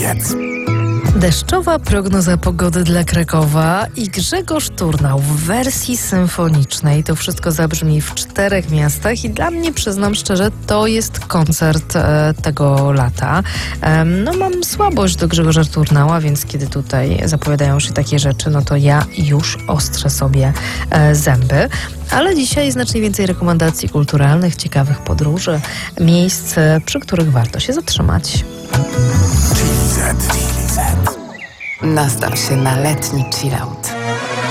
Deszczowa prognoza pogody dla Krakowa i Grzegorz Turnał w wersji symfonicznej. To wszystko zabrzmi w 4 miastach i dla mnie, przyznam szczerze, to jest koncert tego lata. Mam słabość do Grzegorza Turnała, więc kiedy tutaj zapowiadają się takie rzeczy, no to ja już ostrzę sobie zęby. Ale dzisiaj znacznie więcej rekomendacji kulturalnych, ciekawych podróży, miejsc, przy których warto się zatrzymać. Nastaw się na letni chillout.